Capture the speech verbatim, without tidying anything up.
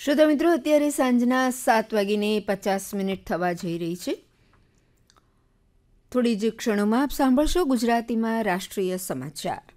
શ્રોતા મિત્રો, અત્યારે સાંજના સાત વાગીને પચાસ મિનિટ થવા જઈ રહી છે. થોડી જ ક્ષણોમાં આપ સાંભળશો ગુજરાતીમાં રાષ્ટ્રીય સમાચાર.